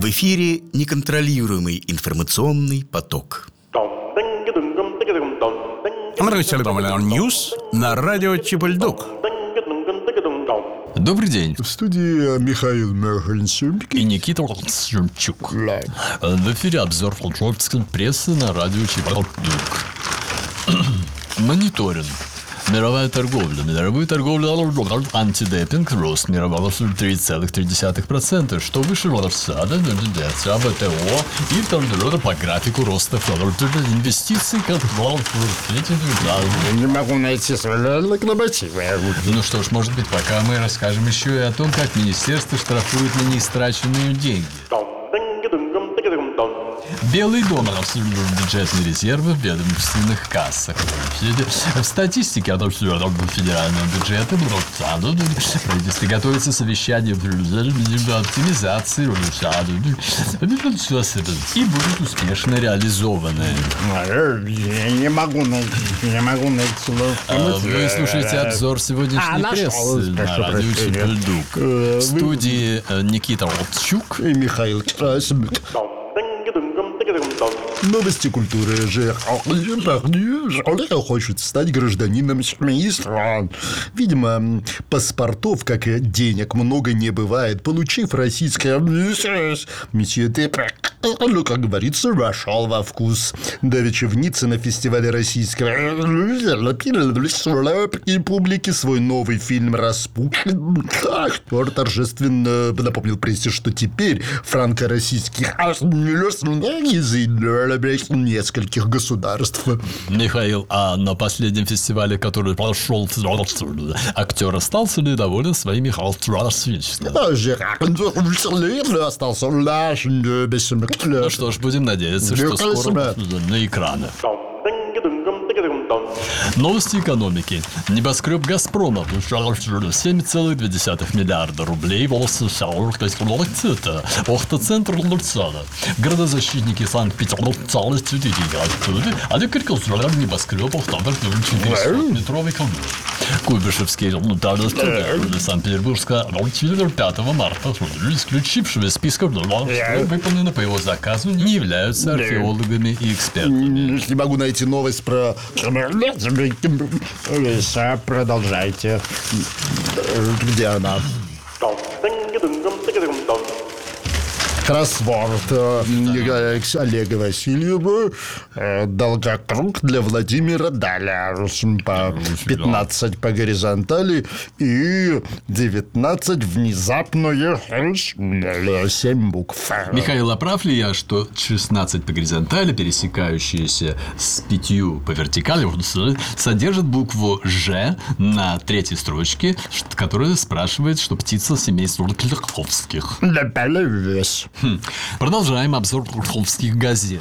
В эфире неконтролируемый информационный поток. Ньюс на радио Чебальдук. Добрый день. В студии Михаил Михальчук И Никита Шевчук. В эфире обзор фолклорской прессы на радио Чебальдук. Мониторинг. Мировая торговля. Мировую торговлю антидемпинг рост мирового 3,3%, что выше роста ВТО и торговля по графику роста инвестиций, Не могу найти локомотивы. Ну что ж, может быть, пока мы расскажем еще и о том, как министерство штрафует на неистраченные деньги. Белый дом расследует бюджетные резервы в ведомственных кассах. В статистике от федерального бюджета правительство готовится совещание оптимизации и будут успешно реализованы. Не могу найти Вы слушаете обзор сегодняшней прессы на радио Чебальдук. В студии Никита Шевчук и Михаил Красимик. Новости культуры. Хочет стать гражданином 7 стран. Видимо, паспортов, как и денег, много не бывает. Получив российское месье Депре, ну, как говорится, вошел во вкус. Давеча в Ницце на фестивале российского и публики свой новый фильм «Распутин». Актер торжественно напомнил прессе, что теперь франко-российских нескольких государств. Михаил, а на последнем фестивале, который прошел, актер остался ли доволен своими характеристиками? Остался. Ну что ж, будем надеяться, что скоро на экраны. Новости экономики. Небоскреб «Газпрома» 7,2 миллиарда рублей Охта-центр Луцана. Градозащитники Санкт-Петербурга небоскребов 400-метровый колдур. Куйбышевский Санкт-Петербургска 5 марта, исключившего из списка выполнено по его заказу, не являются археологами и экспертами. Не могу найти новость про... Продолжайте. Где она? Кроссворд Олега Васильева. Долгокруг для Владимира Даля. По 15 по горизонтали и 19 внезапное 7 букв. Михаил, а прав ли я, что 16 по горизонтали, пересекающиеся с 5 по вертикали, содержат букву «Ж» на третьей строчке, которая спрашивает, что птица семейства Клерковских? Продолжаем обзор клерковских газет.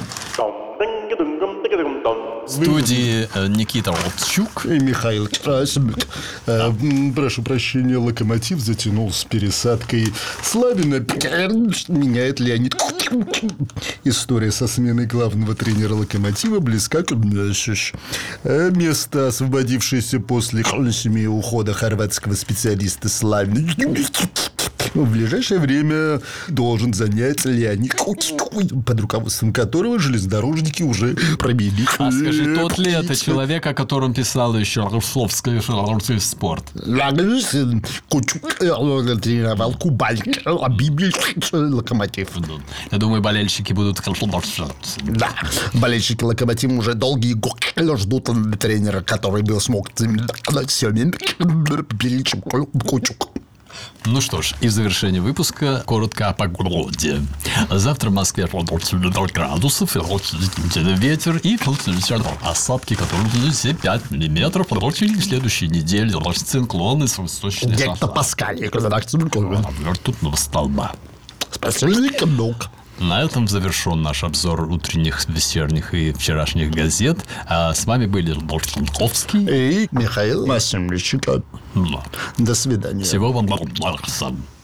В студии Никита Шевчук и Михаил Красимик. Прошу прощения, локомотив затянул с пересадкой Славина. Меняет Леонид. История со сменой главного тренера локомотива близка к место, освободившееся после ухода хорватского специалиста Славина, в ближайшее время должен занять Леонид, под руководством которого железнодорожники уже пробили. А скажи, тот ли это человек, о котором писал еще Русловский спорт? Тренировал Кубань, Локомотив. Я думаю, болельщики будут... Да, болельщики Локомотива уже долгие годы ждут тренера, который смог Ну что ж, и в завершение выпуска коротко о погоде. Завтра в Москве 0 градусов, ветер и осадки, которые 5 миллиметров. В следующей неделе циклоны с восточной гектопаскали. Ртутного столба. Спасибо. На этом завершен наш обзор утренних, вечерних и вчерашних газет. А с вами были Болтковский и Михаил Масимович. До свидания. Всего вам доброго.